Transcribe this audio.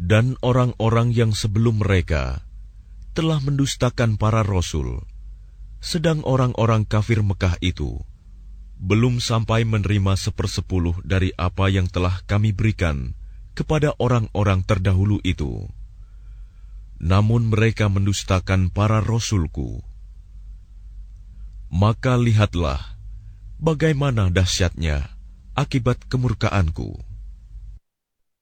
Dan orang-orang yang sebelum mereka telah mendustakan para rasul, sedang orang-orang kafir Mekah itu belum sampai menerima 1/10 dari apa yang telah kami berikan kepada orang-orang terdahulu itu. Namun mereka mendustakan para rasulku. Maka lihatlah bagaimana dahsyatnya akibat kemurkaanku.